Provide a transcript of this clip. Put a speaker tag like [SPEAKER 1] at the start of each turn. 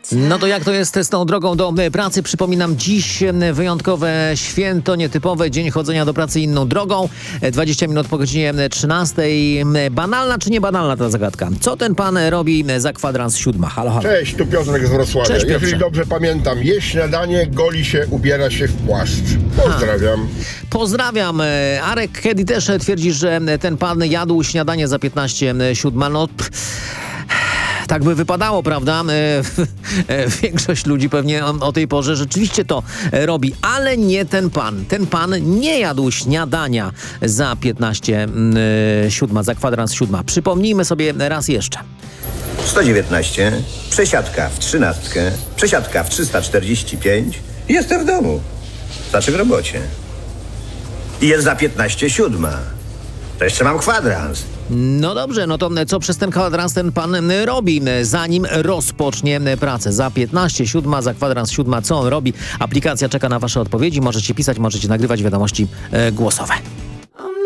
[SPEAKER 1] No to jak to jest z tą drogą do pracy? Przypominam, dziś wyjątkowe święto, nietypowe, dzień chodzenia do pracy inną drogą. 20 minut po godzinie 13. Banalna czy niebanalna ta zagadka? Co ten pan robi za kwadrans 7? Halo, halo.
[SPEAKER 2] Cześć, tu Piotrek z Wrocławia.
[SPEAKER 1] Cześć, Piotrze.
[SPEAKER 2] Jeżeli dobrze pamiętam, je śniadanie, goli się, ubiera się w płaszcz. Pozdrawiam.
[SPEAKER 1] Pozdrawiam. Arek Kedy też twierdzi, że ten pan jadł śniadanie za 15:07. No... Tak by wypadało, prawda? Większość ludzi pewnie o tej porze rzeczywiście to robi, ale nie ten pan. Ten pan nie jadł śniadania za 15:07, za kwadrans 7. Przypomnijmy sobie raz jeszcze.
[SPEAKER 3] 119, przesiadka w 13, przesiadka w 345. Jestem w domu. Znaczy w robocie. I jest za 15:07. To jeszcze mam kwadrans.
[SPEAKER 1] No dobrze, no to co przez ten kwadrans ten pan robi, zanim rozpocznie pracę? Za 15:07, za kwadrans 7, co on robi? Aplikacja czeka na wasze odpowiedzi. Możecie pisać, możecie nagrywać wiadomości głosowe.